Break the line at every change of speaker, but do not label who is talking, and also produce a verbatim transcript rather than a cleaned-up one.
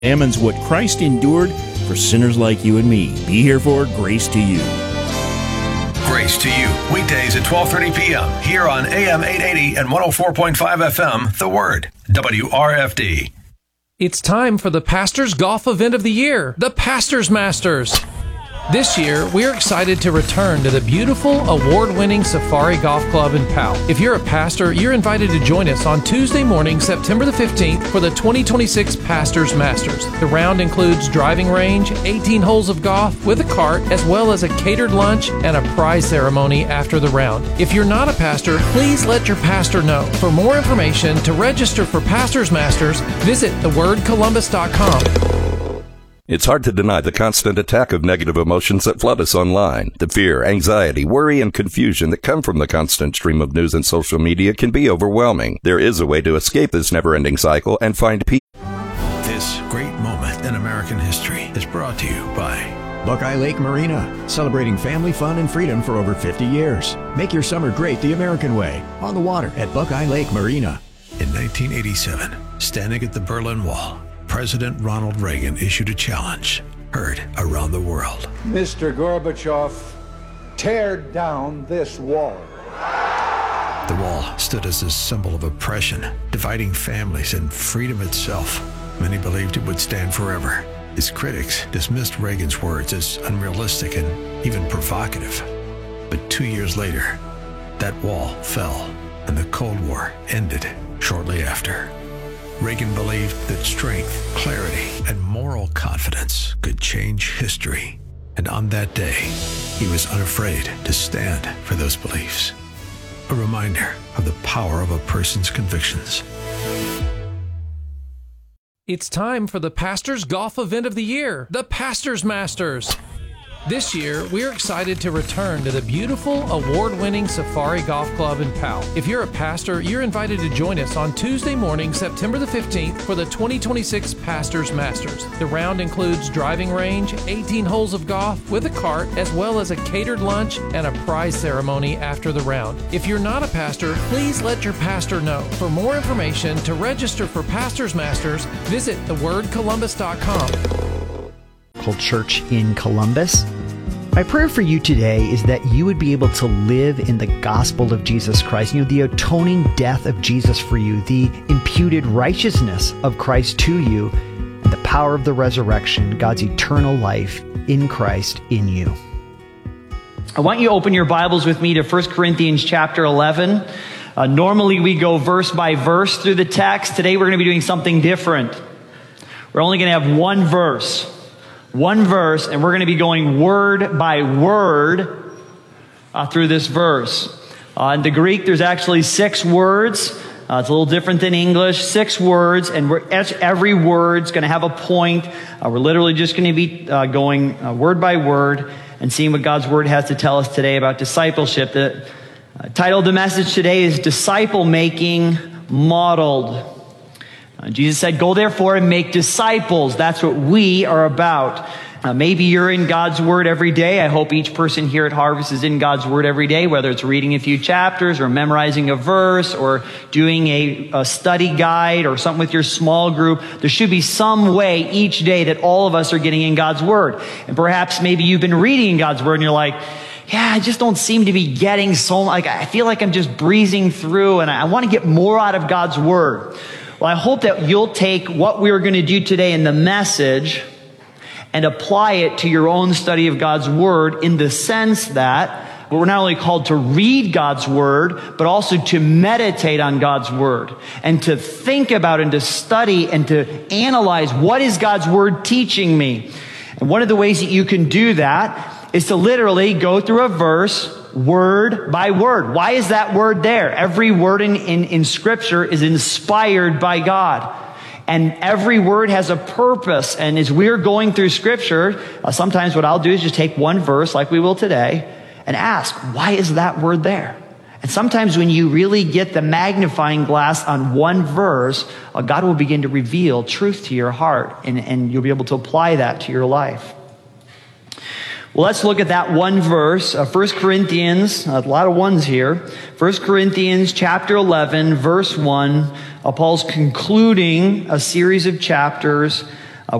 examines what Christ endured for sinners like you and me. Be here for Grace to You.
Grace to You, weekdays at twelve thirty p.m. here on A M eight eighty and one oh four point five F M, The Word, W R F D.
It's time for the Pastors Golf Event of the Year, the Pastors Masters. This year, we're excited to return to the beautiful, award-winning Safari Golf Club in Powell. If you're a pastor, you're invited to join us on Tuesday morning, September the fifteenth, for the twenty twenty-six Pastors Masters. The round includes driving range, eighteen holes of golf with a cart, as well as a catered lunch and a prize ceremony after the round. If you're not a pastor, please let your pastor know. For more information, to register for Pastors Masters, visit the word columbus dot com.
It's hard to deny the constant attack of negative emotions that flood us online. The fear, anxiety, worry, and confusion that come from the constant stream of news and social media can be overwhelming. There is a way to escape this never-ending cycle and find peace.
This great moment in American history is brought to you by
Buckeye Lake Marina, celebrating family fun and freedom for over fifty years. Make your summer great the American way, on the water at Buckeye Lake Marina.
In nineteen eighty-seven, standing at the Berlin Wall, President Ronald Reagan issued a challenge heard around the world.
Mister Gorbachev, tear down this wall.
The wall stood as a symbol of oppression, dividing families and freedom itself. Many believed it would stand forever. His critics dismissed Reagan's words as unrealistic and even provocative. But two years later, that wall fell and the Cold War ended shortly after. Reagan believed that strength, clarity, and moral confidence could change history. And on that day, he was unafraid to stand for those beliefs. A reminder of the power of a person's convictions.
It's time for the Pastors Golf Event of the Year, the Pastors Masters. This year, we're excited to return to the beautiful, award-winning Safari Golf Club in Powell. If you're a pastor, you're invited to join us on Tuesday morning, September the fifteenth, for the twenty twenty-six Pastors Masters. The round includes driving range, eighteen holes of golf with a cart, as well as a catered lunch and a prize ceremony after the round. If you're not a pastor, please let your pastor know. For more information, to register for Pastors Masters, visit the word columbus dot com.
Church in Columbus. My prayer for you today is that you would be able to live in the gospel of Jesus Christ, you know, the atoning death of Jesus for you, the imputed righteousness of Christ to you, and the power of the resurrection, God's eternal life in Christ in you.
I want you to open your Bibles with me to First Corinthians chapter eleven. Uh, normally we go verse by verse through the text. Today we're going to be doing something different. We're only going to have one verse. One verse, and we're going to be going word by word uh, through this verse. Uh, in the Greek, there's actually six words. Uh, it's a little different than English. Six words, and we're, every word's going to have a point. Uh, we're literally just going to be uh, going uh, word by word and seeing what God's Word has to tell us today about discipleship. The uh, title of the message today is Disciple Making Modeled. Uh, Jesus said, go therefore and make disciples. That's what we are about. Uh, maybe you're in God's Word every day. I hope each person here at Harvest is in God's Word every day, whether it's reading a few chapters or memorizing a verse or doing a, a study guide or something with your small group. There should be some way each day that all of us are getting in God's Word. And perhaps maybe you've been reading God's Word and you're like, yeah, I just don't seem to be getting so, like, I feel like I'm just breezing through and I want to get more out of God's Word. Well, I hope that you'll take what we're going to do today in the message and apply it to your own study of God's Word in the sense that we're not only called to read God's Word, but also to meditate on God's Word and to think about and to study and to analyze what is God's Word teaching me. And one of the ways that you can do that is to literally go through a verse word by word. Why is that word there? Every word in, in, in Scripture is inspired by God. And every word has a purpose. And as we're going through Scripture, uh, sometimes what I'll do is just take one verse, like we will today, and ask, why is that word there? And sometimes when you really get the magnifying glass on one verse, uh, God will begin to reveal truth to your heart, and, and you'll be able to apply that to your life. Well, let's look at that one verse, uh, First Corinthians, a lot of ones here. First Corinthians chapter eleven, verse one. Uh, Paul's concluding a series of chapters